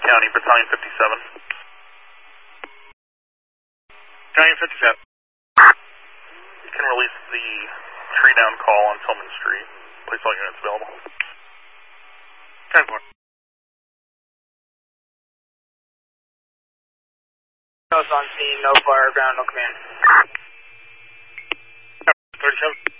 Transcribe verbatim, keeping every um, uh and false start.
County, Battalion fifty-seven. Battalion fifty-seven. You can release the tree down call on Tillman Street. Place all units available. ten four. On scene, no fire, ground, no command. thirty-seven.